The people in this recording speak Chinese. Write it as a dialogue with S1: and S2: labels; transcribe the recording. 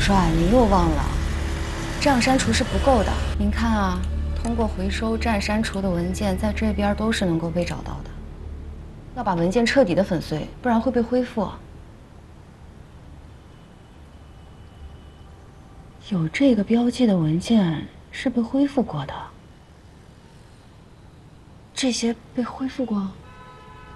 S1: 帅，您又忘了，这样删除是不够的。您看啊，通过回收站删除的文件，在这边都是能够被找到的。要把文件彻底的粉碎，不然会被恢复。有这个标记的文件是被恢复过的。这些被恢复过。